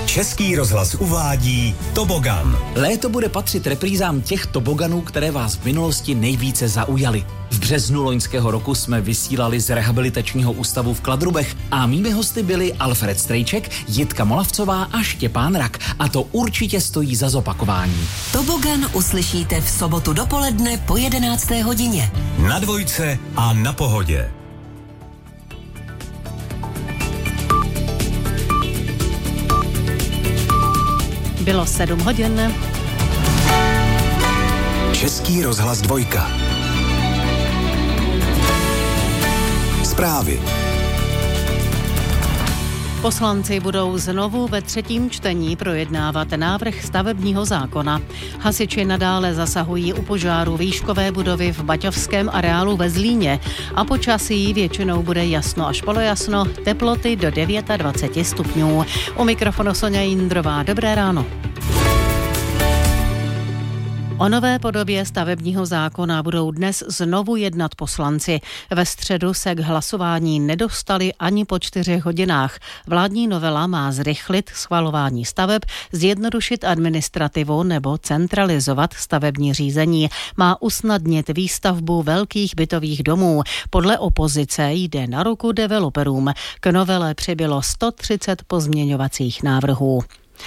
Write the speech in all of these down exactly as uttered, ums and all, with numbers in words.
Český rozhlas uvádí Tobogan. Léto bude patřit reprízám těch toboganů, které vás v minulosti nejvíce zaujaly. V březnu loňského roku jsme vysílali z rehabilitačního ústavu v Kladrubech a mými hosty byli Alfred Strejček, Jitka Molavcová a Štěpán Rak. A to určitě stojí za zopakování. Tobogan uslyšíte v sobotu dopoledne po jedenácté hodině. Na Dvojce a na Pohodě. Bylo sedm hodin. Český rozhlas Dvojka. Zprávy. Poslanci budou znovu ve třetím čtení projednávat návrh stavebního zákona. Hasiči nadále zasahují u požáru výškové budovy v baťovském areálu ve Zlíně a počasí většinou bude jasno až polojasno, teploty do dvacet devět stupňů. U mikrofonu Soňa Jindrová, dobré ráno. O nové podobě stavebního zákona budou dnes znovu jednat poslanci. Ve středu se k hlasování nedostali ani po čtyřech hodinách. Vládní novela má zrychlit schvalování staveb, zjednodušit administrativu nebo centralizovat stavební řízení. Má usnadnit výstavbu velkých bytových domů. Podle opozice jde na ruku developerům. K novele přibylo sto třicet pozměňovacích návrhů.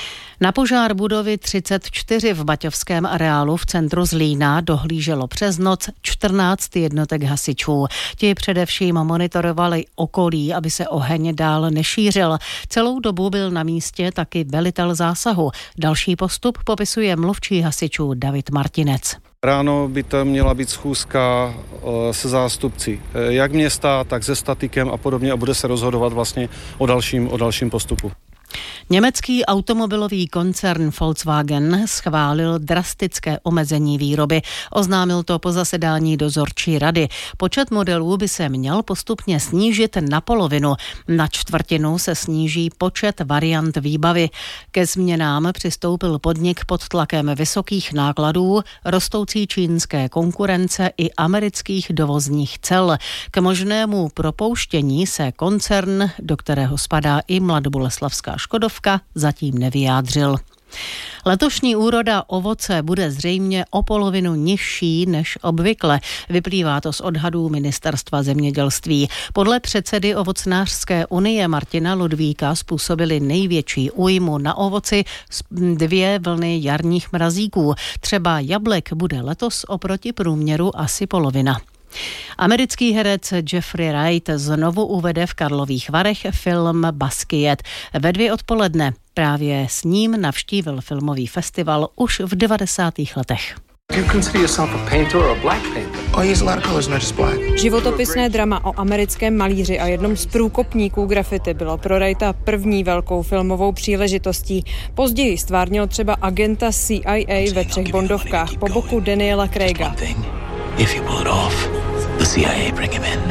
Na požár budovy třicet čtyři v baťovském areálu v centru Zlína dohlíželo přes noc čtrnáct jednotek hasičů. Ti především monitorovali okolí, aby se oheň dál nešířil. Celou dobu byl na místě taky velitel zásahu. Další postup popisuje mluvčí hasičů David Martinec. Ráno by to měla být schůzka se zástupci jak města, tak se statikem a podobně a bude se rozhodovat vlastně o dalším, o dalším postupu. Německý automobilový koncern Volkswagen schválil drastické omezení výroby. Oznámil to po zasedání dozorčí rady. Počet modelů by se měl postupně snížit na polovinu. Na čtvrtinu se sníží počet variant výbavy. Ke změnám přistoupil podnik pod tlakem vysokých nákladů, rostoucí čínské konkurence i amerických dovozních cel. K možnému propouštění se koncern, do kterého spadá i Mladoboleslavská Škodovka, zatím nevyjádřil. Letošní úroda ovoce bude zřejmě o polovinu nižší než obvykle. Vyplývá to z odhadů Ministerstva zemědělství. Podle předsedy Ovocnářské unie Martina Ludvíka způsobily největší újmu na ovoci dvě vlny jarních mrazíků. Třeba jablek bude letos oproti průměru asi polovina. Americký herec Jeffrey Wright znovu uvede v Karlových Varech film Basquiat ve dvě odpoledne. Právě s ním navštívil filmový festival už v devadesátých letech. Životopisné drama o americkém malíři a jednom z průkopníků graffiti bylo pro Wrighta první velkou filmovou příležitostí. Později stvárnil třeba agenta C I A ve třech bondovkách po boku Daniela Craiga. If you pull it off, the C I A bring him in.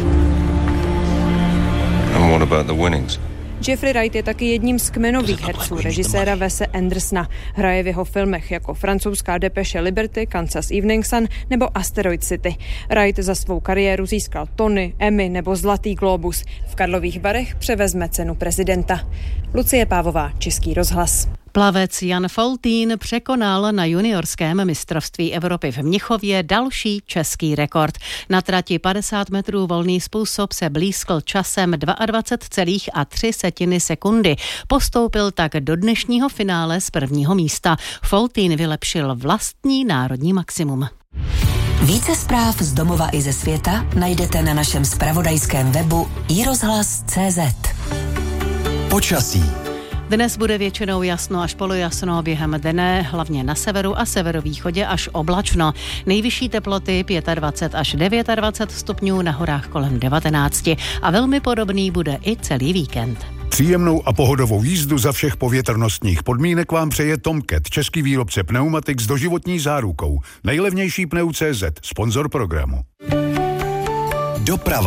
And what about the winnings? Jeffrey Wright je taky jedním z kmenových herců režiséra Wese Andersona. Hraje v jeho filmech jako francouzská depeše Liberty, Kansas Evening Sun nebo Asteroid City. Wright za svou kariéru získal Tony, Emmy nebo Zlatý glóbus. V Karlových Varech převezme cenu prezidenta. Lucie Pávová, Český rozhlas. Plavec Jan Foltín překonal na juniorském mistrovství Evropy v Mnichově další český rekord. Na trati padesát metrů volný způsob se blízkl časem dvacet dva celá tři sekundy. Postoupil tak do dnešního finále z prvního místa. Foltín vylepšil vlastní národní maximum. Více zpráv z domova i ze světa najdete na našem zpravodajském webu i rozhlas tečka cé zet. Počasí. Dnes bude většinou jasno až polojasno, během dne hlavně na severu a severovýchodě až oblačno. Nejvyšší teploty dvacet pět až dvacet devět stupňů, na horách kolem devatenáct a velmi podobný bude i celý víkend. Příjemnou a pohodovou jízdu za všech povětrnostních podmínek vám přeje Tomcat, český výrobce pneumatik s doživotní zárukou. Nejlevnější pneu tečka cé zet, sponzor programu. Doprava.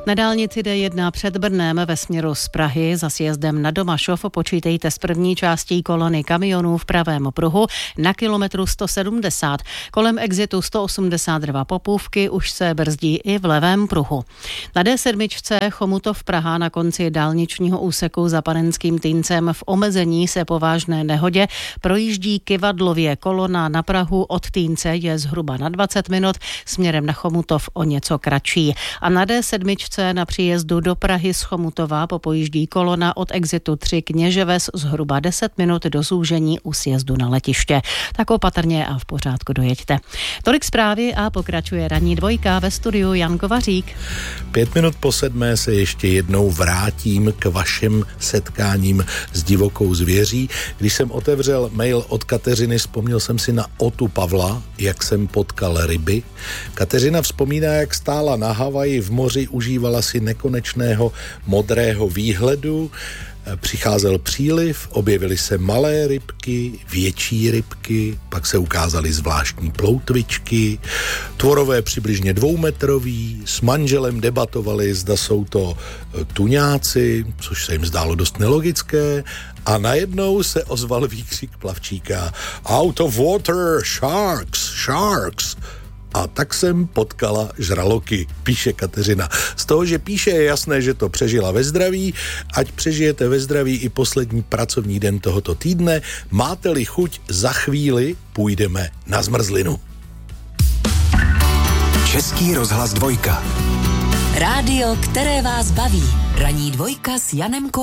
Na dálnici D jedna před Brnem ve směru z Prahy za sjezdem na Domašov počítejte s první částí kolony kamionů v pravém pruhu na kilometru sto sedmdesát. Kolem exitu sto osmdesát dva Popůvky už se brzdí i v levém pruhu. Na D sedm Chomutov Praha na konci dálničního úseku za Panenským Týncem v omezení se po vážné nehodě projíždí kyvadlově. Kolona na Prahu od Týnce je zhruba na dvacet minut, směrem na Chomutov o něco kratší. A na D sedm na příjezdu do Prahy z Chomutova popojíždí kolona od exitu tři Kněževes zhruba deset minut do zúžení u sjezdu na letiště. Tak opatrně a v pořádku dojeďte. Tolik zprávy a pokračuje ranní dvojka. Ve studiu Jan Kovařík. Pět minut po sedmé se ještě jednou vrátím k vašim setkáním s divokou zvěří. Když jsem otevřel mail od Kateřiny, vzpomněl jsem si na Otu Pavla, jak jsem potkal ryby. Kateřina vzpomíná, jak stála na Havaji v moři, užívala si nekonečného modrého výhledu. Přicházel příliv, objevily se malé rybky, větší rybky, pak se ukázaly zvláštní ploutvičky, tvorové přibližně dvoumetrový, s manželem debatovali, zda jsou to tuňáci, což se jim zdálo dost nelogické, a najednou se ozval výkřik plavčíka: Out of water, sharks, sharks. A tak jsem potkala žraloky, píše Kateřina. Z toho, že píše, je jasné, že to přežila ve zdraví. Ať přežijete ve zdraví i poslední pracovní den tohoto týdne. Máte-li chuť, za chvíli půjdeme na zmrzlinu. Český rozhlas dvojka. Rádio, které vás baví. Ranní dvojka s Janem Kovářem.